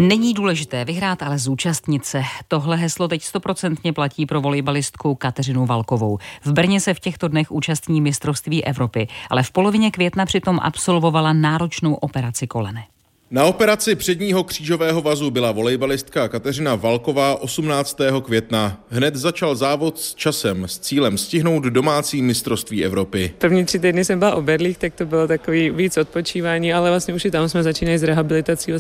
Není důležité vyhrát, ale zúčastnit se. Tohle heslo teď 100% platí pro volejbalistku Kateřinu Valkovou. V Brně se v těchto dnech účastní mistrovství Evropy, ale v polovině května přitom absolvovala náročnou operaci kolene. Na operaci předního křížového vazu byla volejbalistka Kateřina Valková 18. května. Hned začal závod s časem s cílem stihnout domácí mistrovství Evropy. První 3 týdny jsem byla o berlích, tak to bylo takový víc odpočívání, ale vlastně už i tam jsme začínali s rehabilitací.